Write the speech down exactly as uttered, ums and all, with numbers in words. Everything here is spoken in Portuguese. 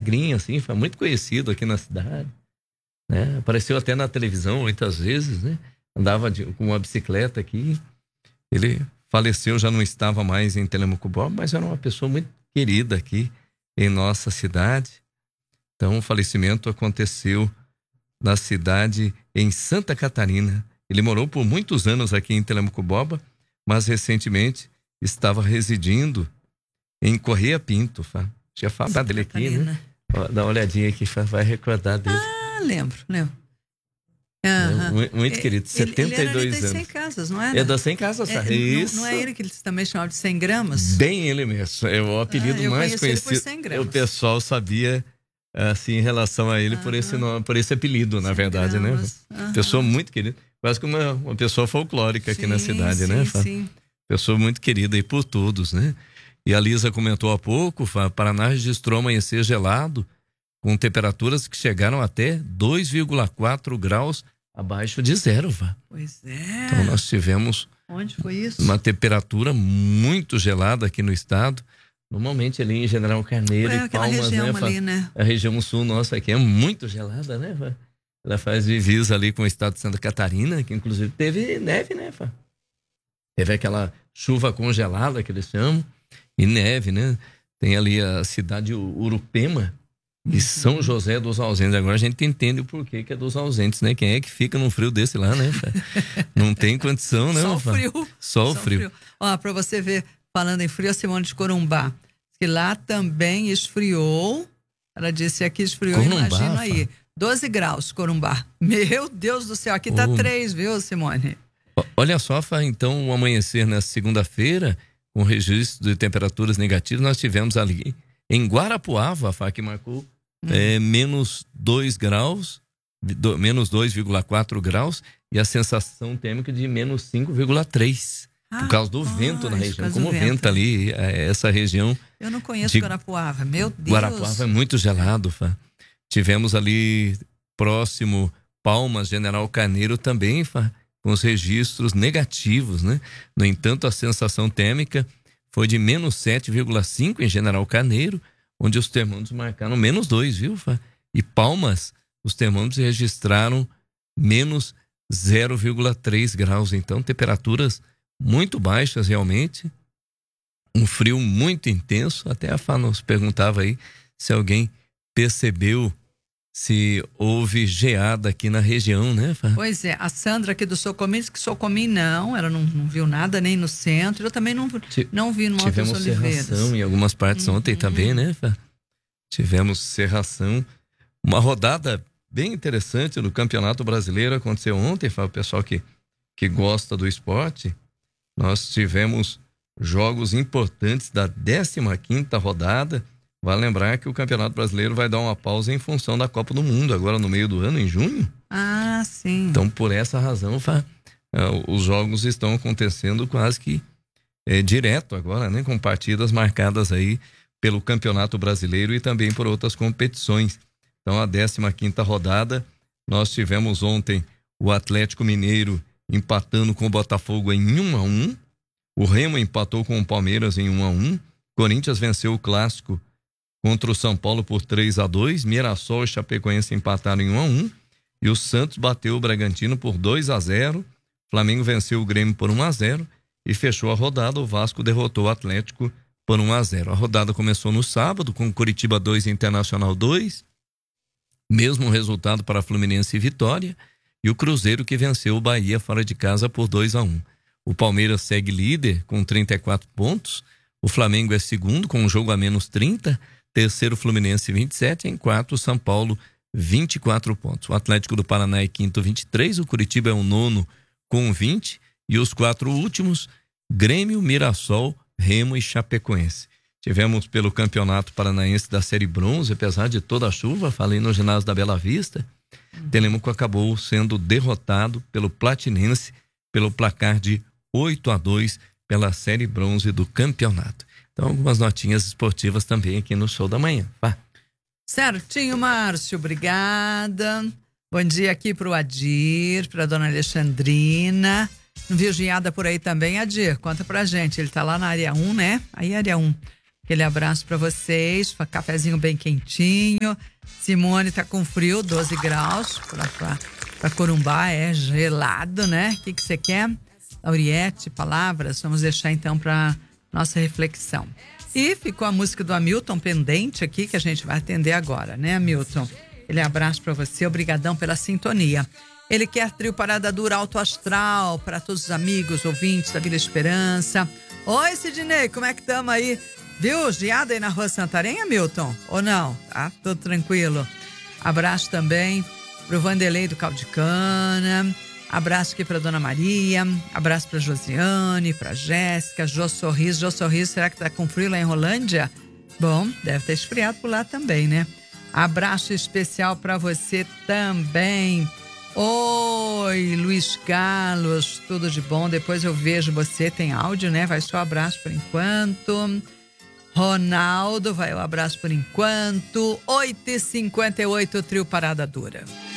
magrinho, assim, foi muito conhecido aqui na cidade, né? Apareceu até na televisão muitas vezes, né? Andava de, com uma bicicleta aqui. Ele faleceu, já não estava mais em Telemucuboba, mas era uma pessoa muito querida aqui em nossa cidade. Então, o falecimento aconteceu na cidade em Santa Catarina. Ele morou por muitos anos aqui em Telemucuboba, mas recentemente estava residindo em Correia Pinto. Tinha falado dele aqui, né? Ó, dá uma olhadinha aqui, vai recordar dele. Ah, lembro, lembro. Uhum. Muito, muito querido, ele, setenta e dois ele era anos. cem casas, não era? É das cem casas, é, Isso. Não, não é ele que eles também chamavam de cem gramas? Bem ele mesmo. É o apelido ah, mais conhecido. cem gramas. O pessoal sabia, assim, em relação a ele, uhum. por, esse nome, por esse apelido, na verdade, gramas. né? Uhum. Pessoa muito querida. Quase como uma, uma pessoa folclórica sim, aqui na cidade, sim, né? Sim. Pessoa muito querida aí por todos, né? E a Lisa comentou há pouco, o Paraná registrou amanhecer gelado, com temperaturas que chegaram até dois vírgula quatro graus abaixo de zero, Vá. Pois é. Então nós tivemos Onde foi isso? uma temperatura muito gelada aqui no estado. Normalmente ali em General Carneiro é, e Palmas, região né, ali, né? A região sul nossa aqui é muito gelada, né, Vá? Ela faz divisa ali com o estado de Santa Catarina, que inclusive teve neve, né, Vá? Teve aquela chuva congelada que eles chamam, e neve, né? Tem ali a cidade Urupema, e São José dos Ausentes. Agora a gente entende o porquê que é dos ausentes, né? Quem é que fica num frio desse lá, né? Não tem condição, né? Só o frio. Só, Só o frio. frio. Ó, pra você ver, falando em frio, a Simone de Corumbá, que lá também esfriou. Ela disse aqui esfriou, Corumbá, imagina aí. doze graus, Corumbá. Meu Deus do céu, aqui tá oh. três, viu, Simone? Olha só, Fá, então o amanhecer na segunda-feira, com registro de temperaturas negativas, nós tivemos ali em Guarapuava, Fá, que marcou hum. é, menos dois graus, do, menos dois vírgula quatro graus, e a sensação térmica de menos cinco vírgula três. Ah, por causa do oh, vento na região. Como vento. venta ali, essa região. Eu não conheço de Guarapuava, meu Deus. Guarapuava é muito gelado, Fá. Tivemos ali próximo Palmas, General Carneiro também, Fá, com os registros negativos, né? No entanto, a sensação térmica foi de menos sete vírgula cinco em General Carneiro, onde os termômetros marcaram menos dois, viu, Fá? E Palmas, os termômetros registraram menos zero vírgula três graus. Então, temperaturas muito baixas realmente, um frio muito intenso. Até a Fá nos perguntava aí se alguém percebeu se houve geada aqui na região, né, Fá? Pois é, a Sandra aqui do Socomim disse que Socomim não, ela não, não viu nada nem no centro, eu também não, não vi no Alto das Oliveiras. Tivemos serração em algumas partes uhum. ontem também, né, Fá? Tivemos serração, uma rodada bem interessante no Campeonato Brasileiro aconteceu ontem, Fá, o pessoal que, que gosta do esporte, nós tivemos jogos importantes da décima quinta rodada. Vale lembrar que o Campeonato Brasileiro vai dar uma pausa em função da Copa do Mundo, agora no meio do ano, em junho. Ah, sim. Então, por essa razão, Fá, os jogos estão acontecendo quase que é, direto agora, né? Com partidas marcadas aí pelo Campeonato Brasileiro e também por outras competições. Então, a décima quinta rodada, nós tivemos ontem o Atlético Mineiro empatando com o Botafogo em um a um. O Remo empatou com o Palmeiras em um a um. Corinthians venceu o Clássico contra o São Paulo por três a dois, Mirassol e Chapecoense empataram em um a um, e o Santos bateu o Bragantino por dois a zero, Flamengo venceu o Grêmio por um a zero e fechou a rodada, o Vasco derrotou o Atlético por um a zero. A rodada começou no sábado com Curitiba dois e Internacional dois, mesmo resultado para Fluminense e Vitória, e o Cruzeiro que venceu o Bahia fora de casa por dois a um. O Palmeiras segue líder com trinta e quatro pontos, o Flamengo é segundo com um jogo a menos trinta, terceiro Fluminense vinte e sete, em quarto São Paulo vinte e quatro pontos. O Atlético do Paraná é quinto vinte e três, o Curitiba é o nono com vinte e os quatro últimos Grêmio, Mirassol, Remo e Chapecoense. Tivemos pelo Campeonato Paranaense da Série Bronze, apesar de toda a chuva, falei no ginásio da Bela Vista, uhum. Telemaco acabou sendo derrotado pelo Platinense pelo placar de oito a dois pela Série Bronze do campeonato. Então, algumas notinhas esportivas também aqui no Show da Manhã. Vá. Certinho, Márcio, obrigada. Bom dia aqui pro Adir, pra dona Alexandrina. Não viu geada por aí também, Adir? Conta pra gente, ele tá lá na área um, né? Aí, área um. Aquele abraço para vocês, cafezinho bem quentinho. Simone tá com frio, doze graus. Para Corumbá é gelado, né? O que que você quer? Lauriette, palavras, vamos deixar então para nossa reflexão. E ficou a música do Hamilton pendente aqui, que a gente vai atender agora, né, Hamilton? Ele abraço para você, obrigadão pela sintonia. Ele quer trio Parada Dura Alto Astral para todos os amigos, ouvintes da Vila Esperança. Oi, Sidney, como é que estamos aí? Viu? Geada aí na Rua Santarém, Hamilton? Ou não? Tá tudo tranquilo. Abraço também pro Vanderlei do Caldo de Cana. Abraço aqui pra Dona Maria. Abraço pra Josiane, pra Jéssica, Jô Sorriso. Jô Sorriso, será que tá com frio lá em Rolândia? Bom, deve ter esfriado por lá também, né? Abraço especial pra você também. Oi, Luiz Carlos, tudo de bom? Depois eu vejo você, tem áudio, né? Vai só abraço por enquanto. Ronaldo, vai o abraço por enquanto. oito e cinquenta e oito, trio Parada Dura.